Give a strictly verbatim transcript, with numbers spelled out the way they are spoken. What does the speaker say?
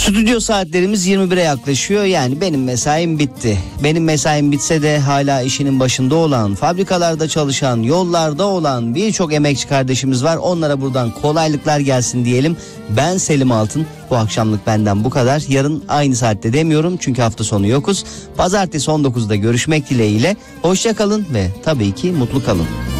Stüdyo saatlerimiz yirmi bire yaklaşıyor. Yani benim mesaim bitti. Benim mesaim bitse de hala işinin başında olan, fabrikalarda çalışan, yollarda olan birçok emekçi kardeşimiz var. Onlara buradan kolaylıklar gelsin diyelim. Ben Selim Altın. Bu akşamlık benden bu kadar. Yarın aynı saatte demiyorum çünkü hafta sonu yokuz. Pazartesi on dokuzda görüşmek dileğiyle. Hoşça kalın ve tabii ki mutlu kalın.